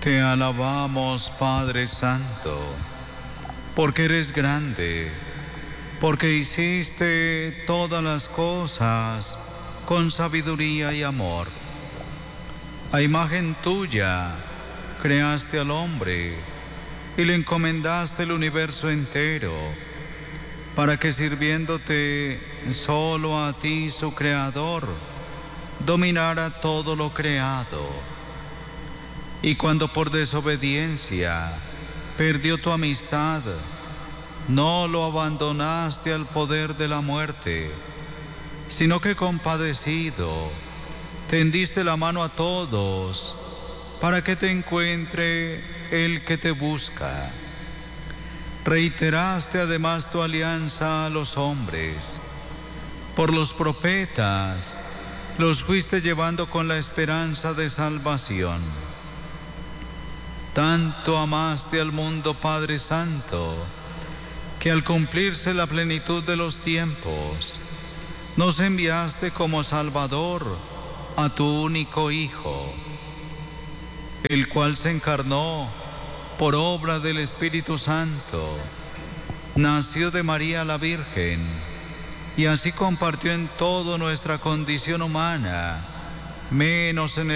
Te alabamos, Padre Santo, porque eres grande, porque hiciste todas las cosas con sabiduría y amor. A imagen tuya creaste al hombre y le encomendaste el universo entero, para que sirviéndote solo a ti, su Creador, dominara todo lo creado. Y cuando por desobediencia perdió tu amistad, no lo abandonaste al poder de la muerte, sino que compadecido, tendiste la mano a todos para que te encuentre el que te busca. Reiteraste además tu alianza a los hombres. Por los profetas los fuiste llevando con la esperanza de salvación. Tanto amaste al mundo, Padre Santo, que al cumplirse la plenitud de los tiempos, nos enviaste como Salvador a tu único Hijo, el cual se encarnó por obra del Espíritu Santo, nació de María la Virgen, y así compartió en todo nuestra condición humana, menos en